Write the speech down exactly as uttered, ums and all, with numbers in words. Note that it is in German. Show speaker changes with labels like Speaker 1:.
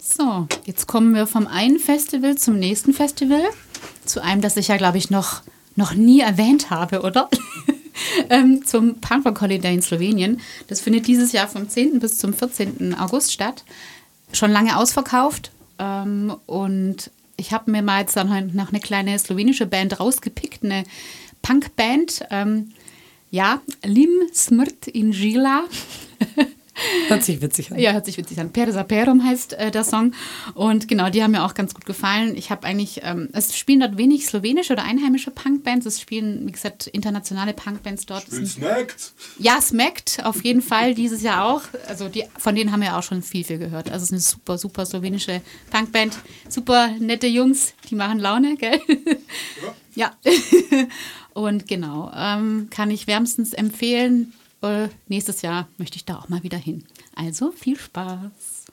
Speaker 1: So, jetzt kommen wir vom einen Festival zum nächsten Festival. Zu einem, das ich ja, glaube ich, noch, noch nie erwähnt habe, oder? ähm, zum Punkrock Holiday in Slowenien. Das findet dieses Jahr vom zehnten bis zum vierzehnten August statt. Schon lange ausverkauft. Ähm, und ich habe mir mal jetzt dann noch eine kleine slowenische Band rausgepickt, eine Punkband. Ähm, ja, Lim Smrt in Žila.
Speaker 2: Hört sich witzig an.
Speaker 1: Ja, hört sich witzig an. Perza Perum heißt äh, der Song. Und genau, die haben mir auch ganz gut gefallen. Ich habe eigentlich, ähm, es spielen dort wenig slowenische oder einheimische Punkbands. Es spielen, wie gesagt, internationale Punkbands dort.
Speaker 3: Smacked?
Speaker 1: Ja, Smacked, auf jeden Fall, dieses Jahr auch. Also die, von denen haben wir auch schon viel, viel gehört. Also es ist eine super, super slowenische Punkband. Super nette Jungs, die machen Laune, gell? Ja. Ja. Und genau, ähm, kann ich wärmstens empfehlen. Äh, nächstes Jahr möchte ich da auch mal wieder hin. Also viel Spaß.